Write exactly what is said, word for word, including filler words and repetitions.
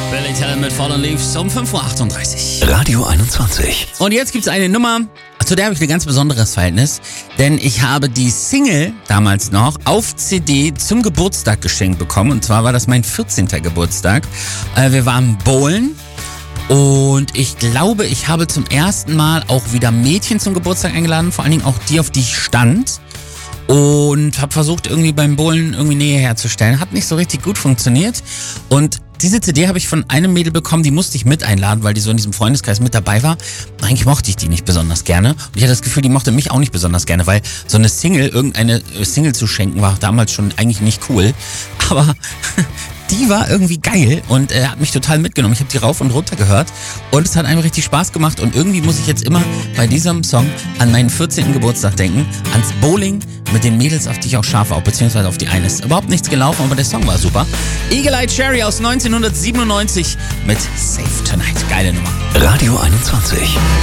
Billy Talent mit Fallen Leaves um fünf Uhr achtunddreißig. Radio einundzwanzig. Und jetzt gibt's eine Nummer, zu der habe ich ein ganz besonderes Verhältnis, denn ich habe die Single damals noch auf C D zum Geburtstag geschenkt bekommen. Und zwar war das mein vierzehnter Geburtstag. Äh, wir waren bowlen. Und ich glaube, ich habe zum ersten Mal auch wieder Mädchen zum Geburtstag eingeladen, vor allen Dingen auch die, auf die ich stand. Und habe versucht, irgendwie beim Bowlen irgendwie Nähe herzustellen. Hat nicht so richtig gut funktioniert. Und diese C D habe ich von einem Mädel bekommen, die musste ich mit einladen, weil die so in diesem Freundeskreis mit dabei war. Eigentlich mochte ich die nicht besonders gerne. Und ich hatte das Gefühl, die mochte mich auch nicht besonders gerne, weil so eine Single, irgendeine Single zu schenken, war damals schon eigentlich nicht cool. Aber die war irgendwie geil und äh, hat mich total mitgenommen. Ich habe die rauf und runter gehört und es hat einem richtig Spaß gemacht. Und irgendwie muss ich jetzt immer bei diesem Song an meinen vierzehnten Geburtstag denken, ans Bowling mit den Mädels, auf die ich auch scharf war, beziehungsweise auf die eine. Ist überhaupt nichts gelaufen, aber der Song war super. Eagle Eye Cherry aus neunzehnhundertsiebenundneunzig mit Safe Tonight. Geile Nummer. Radio einundzwanzig.